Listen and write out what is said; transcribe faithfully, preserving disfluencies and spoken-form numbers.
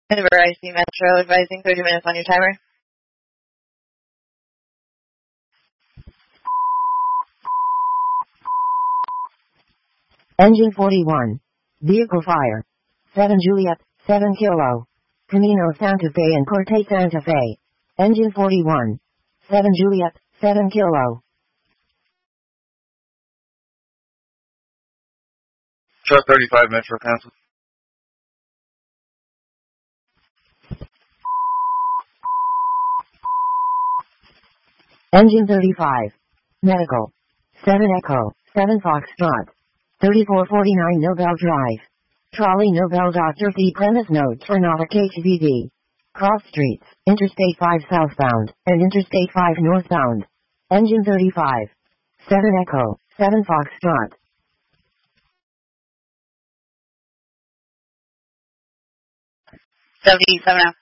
Verizon Metro advising thirty minutes on your timer. Engine forty-one. Vehicle fire. seven Juliet, seven Kilo. Camino Santa Fe and Corte Santa Fe. Engine forty-one. seven Juliet, seven Kilo. Truck thirty-five Metro cancel. Engine thirty-five. Medical. seven Echo, seven Foxtrot. thirty-four forty-nine Nobel Drive. Trolley Nobel Doctor C. Premise notes for Nova H V D. Cross streets, Interstate five southbound, and Interstate five northbound. Engine thirty-five. seven Echo, seven Foxtrot. seventy-seven